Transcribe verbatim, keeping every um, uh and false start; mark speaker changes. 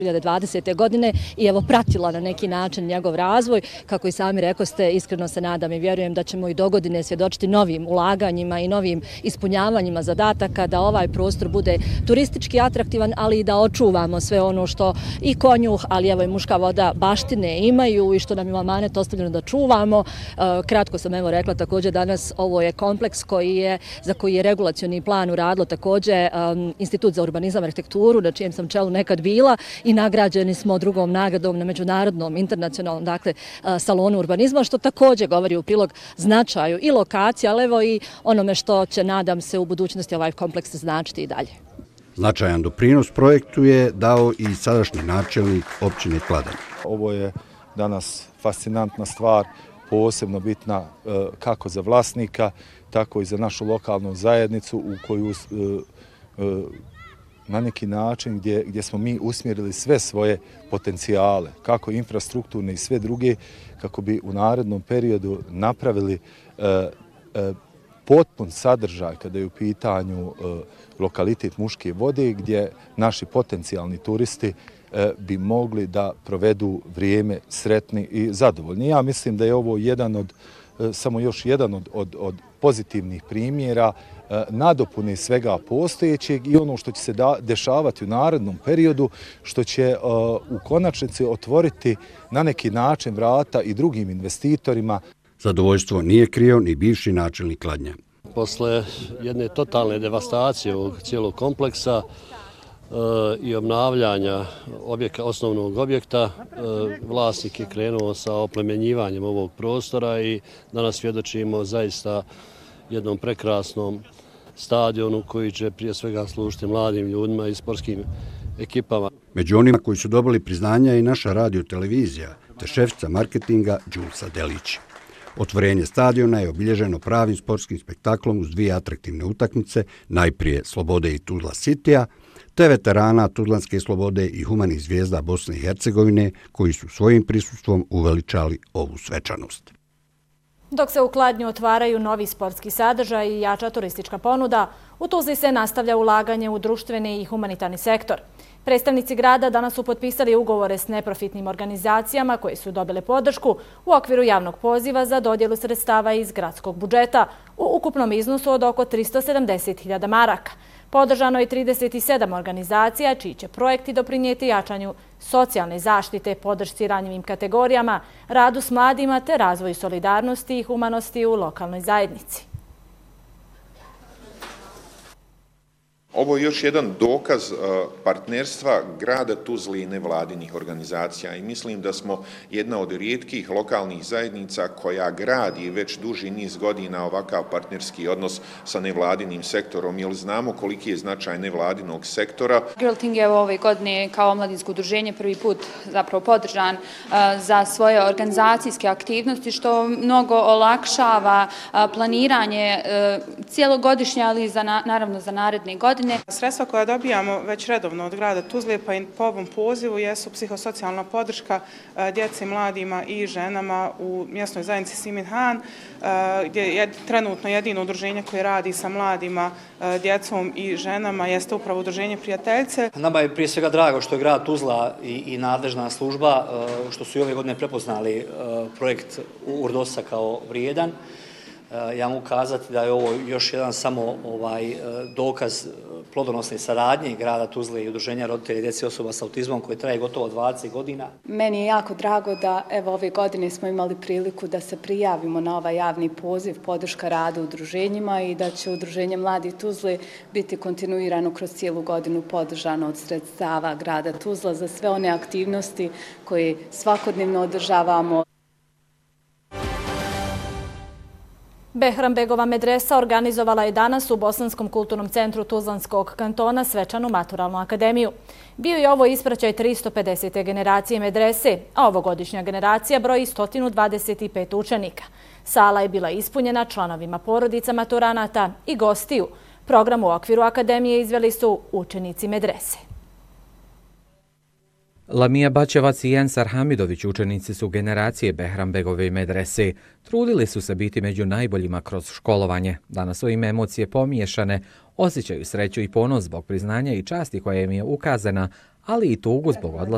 Speaker 1: dvije hiljade dvadesete. godine i evo pratila na neki način njegov razvoj. Kako i sami rekoste, iskreno se nadam i vjerujem da ćemo i dogodine svjedočiti novim ulaganjima i novim ispunjavanjima zadataka, da ovaj prostor bude turistički atraktivan, ali i da očuvamo sve ono što i konjuh, ali evo i muška voda baštine imaju i što nam je amanet ostavljeno da čuvamo. Kratko sam evo rekla također danas, ovo je kompleks koji je, za koji je regulacioni plan uradilo također um, Institut za urbanizam i arhitekturu, na čijem sam čelu nekad bila, i nagrađeni smo drugom nagradom na međunarodnom, internacionalnom, dakle, salonu urbanizma, što također govori u prilog značaju i lokacije, ali evo i onome što će, nadam se, u budućnosti ovaj kompleks značiti i dalje.
Speaker 2: Značajan doprinos projektu je dao i sadašnji načelnik općine Kladanj.
Speaker 3: Ovo je danas fascinantna stvar, posebno bitna kako za vlasnika, tako i za našu lokalnu zajednicu u koju na neki način gdje, gdje smo mi usmjerili sve svoje potencijale, kako infrastrukturne i sve druge, kako bi u narednom periodu napravili e, e, potpun sadržaj kada je u pitanju e, lokalitet Muške vode, gdje naši potencijalni turisti e, bi mogli da provedu vrijeme sretni i zadovoljni. Ja mislim da je ovo jedan od, e, samo još jedan od, od, od pozitivnih primjera nadopune svega postojećeg i ono što će se da, dešavati u narednom periodu, što će uh, u konačnici otvoriti na neki način vrata i drugim investitorima.
Speaker 2: Zadovoljstvo nije krio ni bivši načelnik Kladnja.
Speaker 4: Posle jedne totalne devastacije ovog cijelog kompleksa uh, i obnavljanja objeka, osnovnog objekta, uh, vlasnik je krenuo sa oplemenjivanjem ovog prostora i danas svjedočimo zaista jednom prekrasnom stadionu koji će prije svega služiti mladim ljudima i sportskim ekipama.
Speaker 2: Među onima koji su dobili priznanja i naša radiotelevizija, te šefica marketinga Đulsa Delić. Otvorenje stadiona je obilježeno pravim sportskim spektaklom uz dvije atraktivne utakmice, najprije Slobode i Tuzla Citya, te veterana Tuzlanske Slobode i humanih zvijezda Bosne i Hercegovine, koji su svojim prisustvom uveličali ovu svečanost.
Speaker 5: Dok se u Kladnju otvaraju novi sportski sadržaj i jača turistička ponuda, u Tuzli se nastavlja ulaganje u društveni i humanitarni sektor. Predstavnici grada danas su potpisali ugovore s neprofitnim organizacijama koje su dobile podršku u okviru javnog poziva za dodjelu sredstava iz gradskog budžeta u ukupnom iznosu od oko tristo sedamdeset hiljada maraka. Podržano je trideset sedam organizacija čiji će projekti doprinijeti jačanju socijalne zaštite, podršci ranjivim kategorijama, radu s mladima te razvoju solidarnosti i humanosti u lokalnoj zajednici.
Speaker 6: Ovo je još jedan dokaz partnerstva grada Tuzle i nevladinih organizacija i mislim da smo jedna od rijetkih lokalnih zajednica koja gradi već duži niz godina ovakav partnerski odnos sa nevladinim sektorom, jer znamo koliki je značaj nevladinog sektora.
Speaker 7: Girl Ting je ove godine kao omladinsko udruženje prvi put zapravo podržan za svoje organizacijske aktivnosti, što mnogo olakšava planiranje cijelogodišnje, ali za, naravno za naredne godine.
Speaker 8: Sredstva koja dobijamo već redovno od grada Tuzle pa i po ovom pozivu jesu psihosocijalna podrška djeci, mladima i ženama u mjesnoj zajednici Simin Han, gdje je trenutno jedino udruženje koje radi sa mladima, djecom i ženama jeste upravo udruženje Prijateljce.
Speaker 9: Nama je prije svega drago što je grad Tuzla i, i nadležna služba, što su i ove godine prepoznali projekt Urdosa kao vrijedan. Ja mogu kazati da je ovo još jedan samo ovaj dokaz plodonosne saradnje grada Tuzle i udruženja roditelja i djece osoba s autizmom koje traje gotovo dvadeset godina.
Speaker 10: Meni je jako drago da evo ove godine smo imali priliku da se prijavimo na ovaj javni poziv podrška rada udruženjima i da će udruženje Mladi Tuzle biti kontinuirano kroz cijelu godinu podržano od sredstava grada Tuzla za sve one aktivnosti koje svakodnevno održavamo.
Speaker 5: Behranbegova medresa organizovala je danas u Bosanskom kulturnom centru Tuzlanskog kantona svečanu maturalnu akademiju. Bio je ovo ispraćaj tristo pedesete generacije medrese, a ovogodišnja generacija broji sto dvadeset pet učenika. Sala je bila ispunjena članovima porodica maturanata i gostiju. Program u okviru akademije izveli su učenici medrese.
Speaker 11: Lamija Bačevac i Ensar Hamidović, učenici su generacije Behranbegove medrese. Trudili su se biti među najboljima kroz školovanje. Danas su im emocije pomiješane, osjećaju sreću i ponos zbog priznanja i časti koja im je ukazana, ali i tugu zbog odlaska